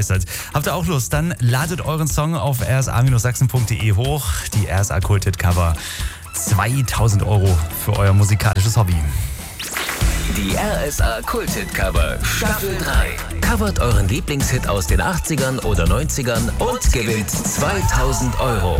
begeistert. Habt ihr auch Lust? Dann ladet euren Song auf rsa-sachsen.de hoch. Die RSA Kulthit Cover. 2000 € für euer musikalisches Hobby. Die RSA Kulthit Cover Staffel 3. Covert euren Lieblingshit aus den 80ern oder 90ern und gewinnt 2000 €.